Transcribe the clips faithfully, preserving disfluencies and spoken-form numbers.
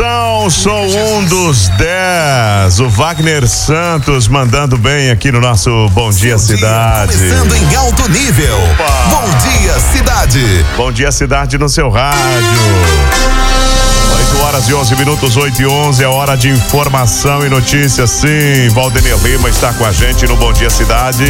Atenção, sou um dos dez. O Wagner Santos mandando bem aqui no nosso Bom Dia Cidade. Começando em alto nível. Opa. Bom Dia Cidade. Bom Dia Cidade no seu rádio. oito horas e onze minutos, oito e onze, é hora de informação e notícias. Sim, Valdenir Lima está com a gente no Bom Dia Cidade.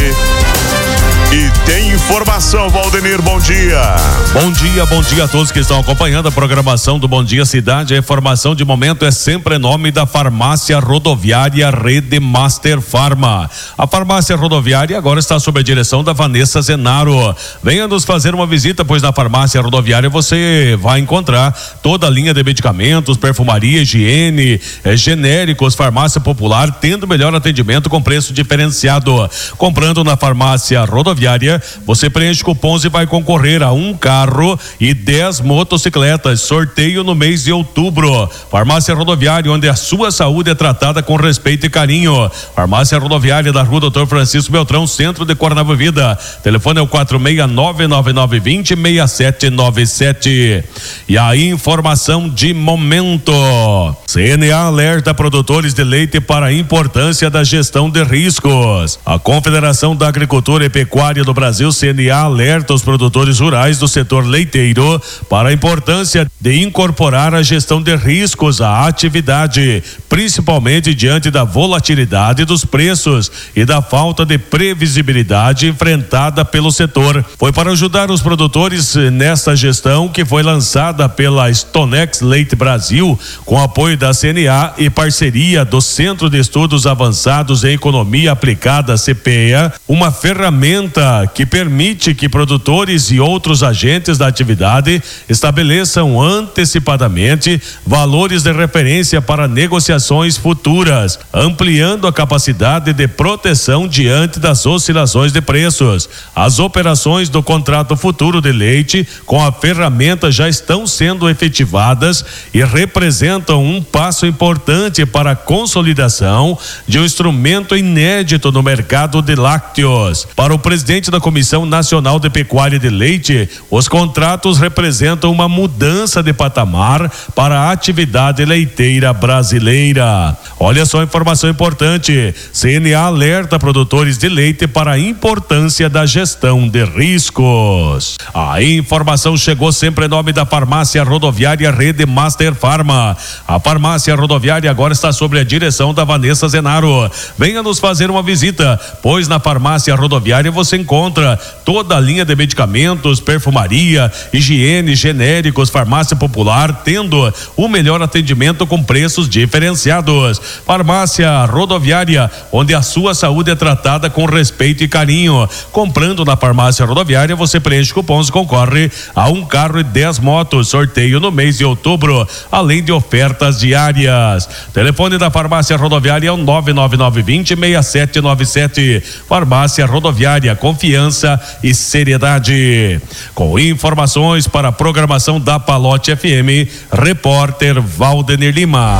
E tem informação, Valdenir, bom dia. Bom dia, bom dia a todos que estão acompanhando a programação do Bom Dia Cidade. A informação de momento é sempre em nome da Farmácia Rodoviária Rede Master Farma. A Farmácia Rodoviária agora está sob a direção da Vanessa Zenaro. Venha nos fazer uma visita, pois na Farmácia Rodoviária você vai encontrar toda a linha de medicamentos, perfumaria, higiene, eh, genéricos, farmácia popular, tendo melhor atendimento com preço diferenciado. Comprando na Farmácia Rodoviária, você preenche cupons e vai concorrer a um carro e dez motocicletas. Sorteio no mês de outubro. Farmácia Rodoviária, onde a sua saúde é tratada com respeito e carinho. Farmácia Rodoviária da Rua Doutor Francisco Beltrão, centro de Cornava Vida. Telefone é o quatro seis nove nove nove dois zero seis sete nove sete. E a informação de momento. C N A alerta produtores de leite para a importância da gestão de riscos. A Confederação da Agricultura e Pecuária do Brasil, C N A, alerta os produtores rurais do setor leiteiro para a importância de incorporar a gestão de riscos à atividade, principalmente diante da volatilidade dos preços e da falta de previsibilidade enfrentada pelo setor. Foi para ajudar os produtores nesta gestão que foi lançada pela Stonex Leite Brasil, com apoio da C N A e parceria do Centro de Estudos Avançados em Economia Aplicada, C P E A, uma ferramenta que permite que produtores e outros agentes da atividade estabeleçam antecipadamente valores de referência para negociações futuras, ampliando a capacidade de proteção diante das oscilações de preços. As operações do contrato futuro de leite com a ferramenta já estão sendo efetivadas e representam um passo importante para a consolidação de um instrumento inédito no mercado de lácteos. Para o presidente da Comissão Nacional de Pecuária de Leite, os contratos representam uma mudança de patamar para a atividade leiteira brasileira. Olha só a informação importante. C N A alerta produtores de leite para a importância da gestão de riscos. A informação chegou sempre em nome da Farmácia Rodoviária Rede Master Farma. A Farmácia Rodoviária agora está sob a direção da Vanessa Zenaro. Venha nos fazer uma visita, pois na Farmácia Rodoviária você encontra toda a linha de medicamentos, perfumaria, higiene, genéricos, farmácia popular, tendo o melhor atendimento com preços diferenciados. Farmácia Rodoviária, onde a sua saúde é tratada com respeito e carinho. Comprando na Farmácia Rodoviária, você preenche cupons e concorre a um carro e dez motos. Sorteio no mês de outubro, além de ofertas diárias. Telefone da Farmácia Rodoviária é o nove nove nove dois zero seis sete nove sete. Farmácia Rodoviária, confiança e seriedade. Com informações para a programação da Palote F M, repórter Valdenir Lima.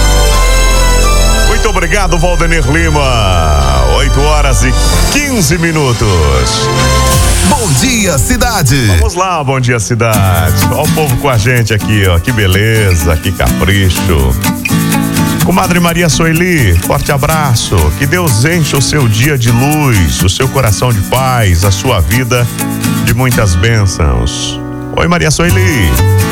Muito obrigado, Valdenir Lima. oito horas e quinze minutos. Bom Dia Cidade. Vamos lá, Bom Dia Cidade. Olha o povo com a gente aqui, ó. Que beleza, que capricho. Comadre Maria Soeli, forte abraço. Que Deus enche o seu dia de luz, o seu coração de paz, a sua vida de muitas bênçãos. Oi, Maria Soeli.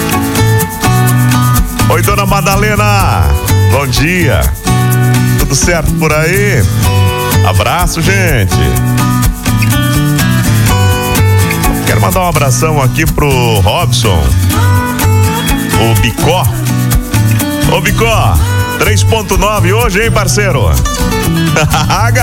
Oi, Dona Madalena. Bom dia. Tudo certo por aí? Abraço, gente. Quero mandar um abração aqui pro Robson, o Bicó. Ô, Bicó, três ponto nove hoje, hein, parceiro?